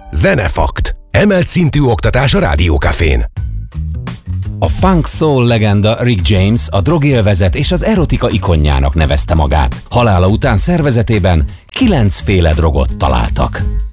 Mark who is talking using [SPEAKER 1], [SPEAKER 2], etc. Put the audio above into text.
[SPEAKER 1] Zenefakt. Emelt szintű oktatás a Rádiókafén.
[SPEAKER 2] A funk soul legenda Rick James a drogélvezet és az erotika ikonjának nevezte magát. Halála után szervezetében 9 féle drogot találtak.